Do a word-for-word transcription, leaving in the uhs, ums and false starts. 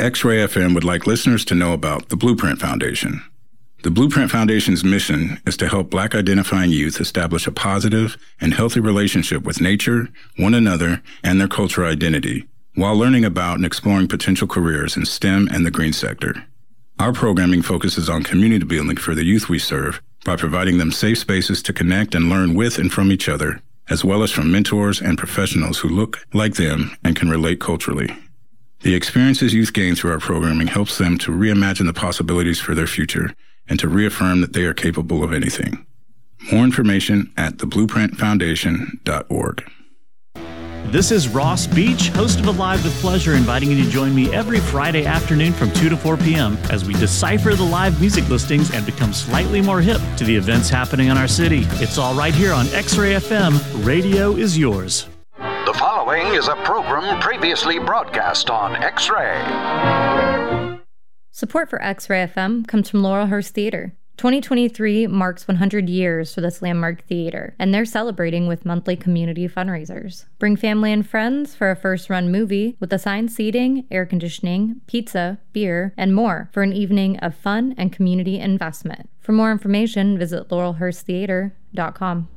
X-Ray F M would like listeners to know about the Blueprint Foundation. The Blueprint Foundation's mission is to help Black identifying youth establish a positive and healthy relationship with nature, one another, and their cultural identity, while learning about and exploring potential careers in STEM and the green sector. Our programming focuses on community building for the youth we serve by providing them safe spaces to connect and learn with and from each other, as well as from mentors and professionals who look like them and can relate culturally. The experiences youth gain through our programming helps them to reimagine the possibilities for their future and to reaffirm that they are capable of anything. More information at the blueprint foundation dot org. This is Ross Beach, host of Alive with Pleasure, inviting you to join me every Friday afternoon from two to four p.m. as we decipher the live music listings and become slightly more hip to the events happening in our city. It's all right here on X-Ray F M. Radio is yours. The following is a program previously broadcast on X-Ray. Support for X-Ray F M comes from Laurelhurst Theater. twenty twenty-three marks one hundred years for this landmark theater, and they're celebrating with monthly community fundraisers. Bring family and friends for a first-run movie with assigned seating, air conditioning, pizza, beer, and more for an evening of fun and community investment. For more information, visit laurelhurst theater dot com.